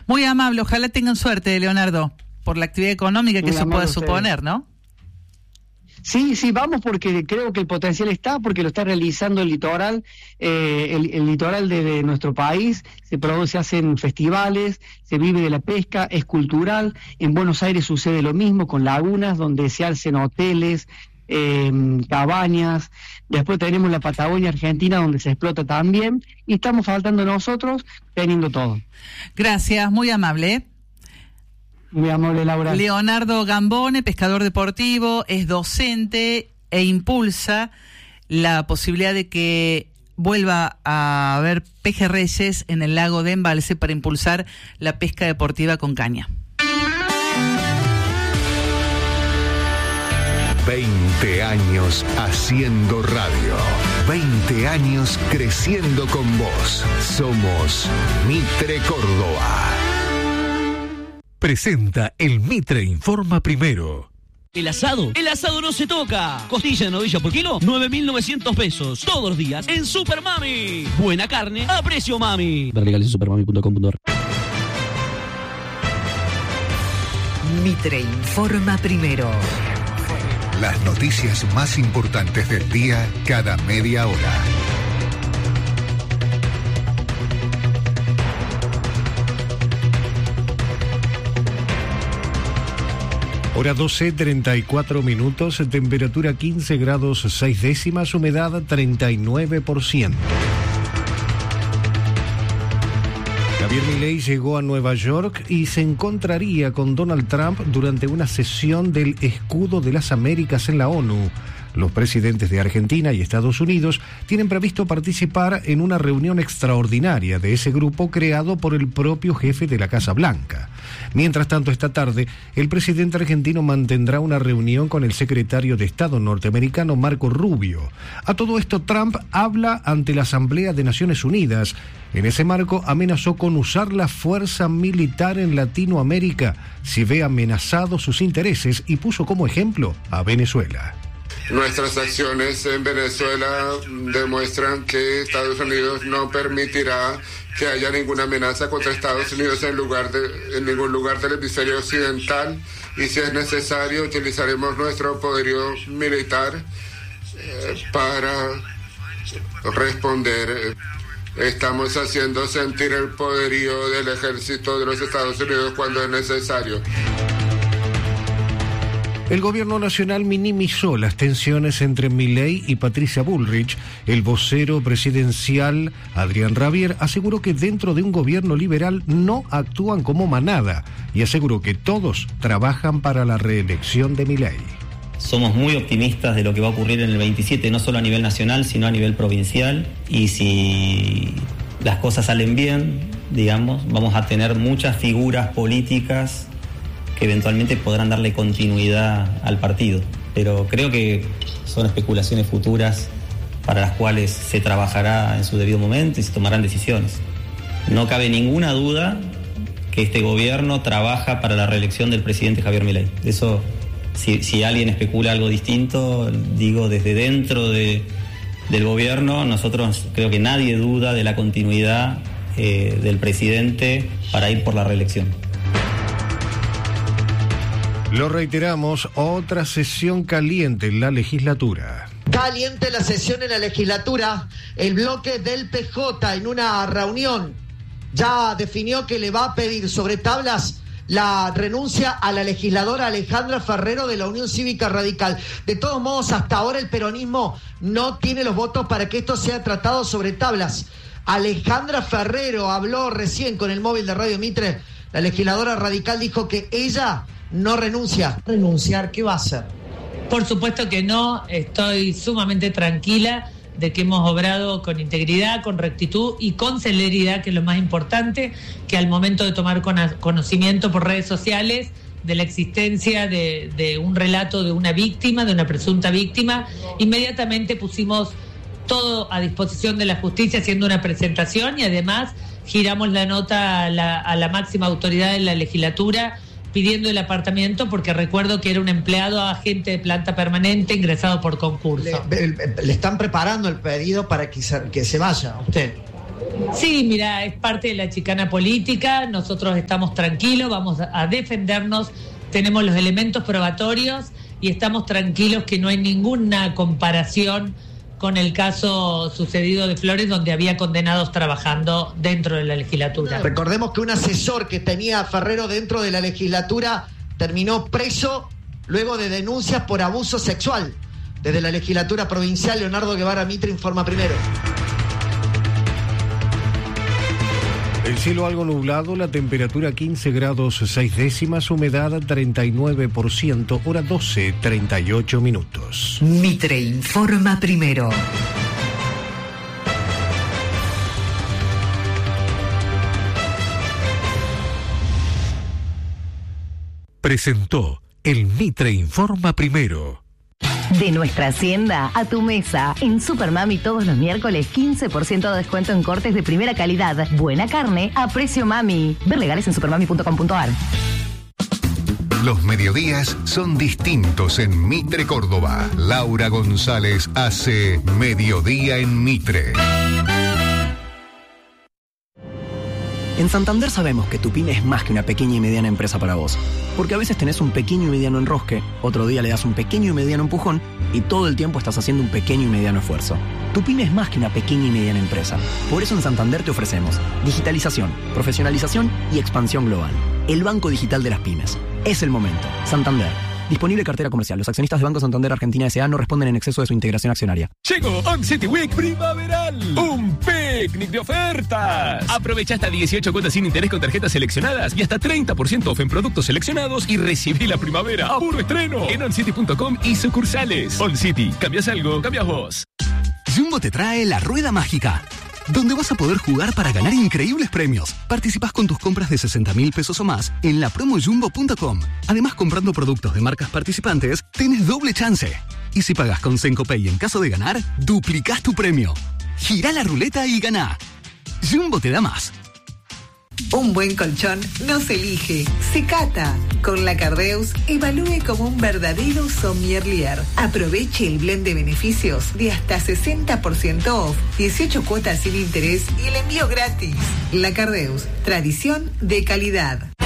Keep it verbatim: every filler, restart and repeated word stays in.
Muy amable, ojalá tengan suerte, Leonardo, por la actividad económica que Muy eso amable puede ustedes. suponer, ¿no? Sí, sí, vamos porque creo que el potencial está, porque lo está realizando el litoral, eh, el, el litoral de, de nuestro país, se produce, se hacen festivales, se vive de la pesca, es cultural. En Buenos Aires sucede lo mismo con lagunas donde se hacen hoteles, eh, cabañas. Después tenemos la Patagonia Argentina donde se explota también, y estamos faltando nosotros teniendo todo. Gracias, muy amable, ¿eh? Muy amable, Laura. Leonardo Gambone, pescador deportivo, es docente e impulsa la posibilidad de que vuelva a haber pejerreyes en el lago de Embalse para impulsar la pesca deportiva con caña. veinte años haciendo radio. veinte años creciendo con vos. Somos Mitre Córdoba. Presenta el Mitre Informa Primero. El asado, el asado no se toca. Costilla de novilla por kilo, nueve mil novecientos pesos. Todos los días en Super Mami. Buena carne a precio mami. Ver legales en supermami punto com punto ar. Mitre Informa Primero. Las noticias más importantes del día cada media hora. Hora doce, treinta y cuatro minutos, temperatura quince grados seis décimas, humedad treinta y nueve por ciento. Javier Milei llegó a Nueva York y se encontraría con Donald Trump durante una sesión del Escudo de las Américas en la ONU. Los presidentes de Argentina y Estados Unidos tienen previsto participar en una reunión extraordinaria de ese grupo creado por el propio jefe de la Casa Blanca. Mientras tanto, esta tarde, el presidente argentino mantendrá una reunión con el secretario de Estado norteamericano Marco Rubio. A todo esto, Trump habla ante la Asamblea de Naciones Unidas. En ese marco, amenazó con usar la fuerza militar en Latinoamérica si ve amenazados sus intereses y puso como ejemplo a Venezuela. Nuestras acciones en Venezuela demuestran que Estados Unidos no permitirá que haya ninguna amenaza contra Estados Unidos en, lugar de, en ningún lugar del hemisferio occidental, y si es necesario utilizaremos nuestro poderío militar eh, para responder. Estamos haciendo sentir el poderío del ejército de los Estados Unidos cuando es necesario. El gobierno nacional minimizó las tensiones entre Milei y Patricia Bullrich. El vocero presidencial, Adrián Rabier, aseguró que dentro de un gobierno liberal no actúan como manada y aseguró que todos trabajan para la reelección de Milei. Somos muy optimistas de lo que va a ocurrir en el veintisiete, no solo a nivel nacional, sino a nivel provincial. Y si las cosas salen bien, digamos, vamos a tener muchas figuras políticas que eventualmente podrán darle continuidad al partido. Pero creo que son especulaciones futuras para las cuales se trabajará en su debido momento y se tomarán decisiones. No cabe ninguna duda que este gobierno trabaja para la reelección del presidente Javier Milei. Eso, si, si alguien especula algo distinto, digo, desde dentro de, del gobierno, nosotros creo que nadie duda de la continuidad eh, del presidente para ir por la reelección. Lo reiteramos, otra sesión caliente en la legislatura. Caliente la sesión en la legislatura. El bloque del P J en una reunión ya definió que le va a pedir sobre tablas la renuncia a la legisladora Alejandra Ferrero de la Unión Cívica Radical. De todos modos, hasta ahora el peronismo no tiene los votos para que esto sea tratado sobre tablas. Alejandra Ferrero habló recién con el móvil de Radio Mitre. La legisladora radical dijo que ella no renuncia. ¿Renunciar? ¿Qué va a hacer? Por supuesto que no. Estoy sumamente tranquila de que hemos obrado con integridad, con rectitud y con celeridad, que es lo más importante, que al momento de tomar conocimiento por redes sociales de la existencia de, de un relato de una víctima, de una presunta víctima, inmediatamente pusimos todo a disposición de la justicia haciendo una presentación y además giramos la nota a la, a la máxima autoridad de la legislatura pidiendo el apartamento, porque recuerdo que era un empleado agente de planta permanente ingresado por concurso. Le, le, le están preparando el pedido para que se, que se vaya usted. Sí, mira, es parte de la chicana política, nosotros estamos tranquilos, vamos a defendernos, tenemos los elementos probatorios y estamos tranquilos que no hay ninguna comparación con el caso sucedido de Flores, donde había condenados trabajando dentro de la legislatura. Recordemos que un asesor que tenía a Ferrero dentro de la legislatura terminó preso luego de denuncias por abuso sexual. Desde la legislatura provincial, Leonardo Guevara Mitre informa primero. El cielo algo nublado, la temperatura quince grados seis décimas, humedad treinta y nueve por ciento, hora doce, treinta y ocho minutos. Mitre informa primero. Presentó el Mitre informa primero. De nuestra hacienda a tu mesa. En Supermami todos los miércoles quince por ciento de descuento en cortes de primera calidad. Buena carne a precio mami. Ver legales en supermami punto com punto ar. Los mediodías son distintos en Mitre, Córdoba. Laura González hace Mediodía en Mitre. En Santander sabemos que tu pyme es más que una pequeña y mediana empresa para vos. Porque a veces tenés un pequeño y mediano enrosque, otro día le das un pequeño y mediano empujón y todo el tiempo estás haciendo un pequeño y mediano esfuerzo. Tu pyme es más que una pequeña y mediana empresa. Por eso en Santander te ofrecemos digitalización, profesionalización y expansión global. El banco digital de las pymes. Es el momento. Santander. Disponible cartera comercial. Los accionistas de Banco Santander Argentina S A no responden en exceso de su integración accionaria. Llegó On City Week primaveral. Un picnic de ofertas. Aprovecha hasta dieciocho cuotas sin interés con tarjetas seleccionadas y hasta treinta por ciento off en productos seleccionados y recibí la primavera a puro estreno en on city punto com y sucursales. On City. ¿Cambias algo? Cambias vos. Jumbo te trae la rueda mágica, donde vas a poder jugar para ganar increíbles premios. Participás con tus compras de sesenta mil pesos o más en la promo jumbo punto com. Además, comprando productos de marcas participantes, tenés doble chance. Y si pagás con Sencopay en caso de ganar, duplicás tu premio. Girá la ruleta y ganá. Jumbo te da más. Un buen colchón no se elige, se cata. Con la Cardeus, evalúe como un verdadero sommelier. Aproveche el blend de beneficios de hasta sesenta por ciento off, dieciocho cuotas sin interés y el envío gratis. La Cardeus, tradición de calidad.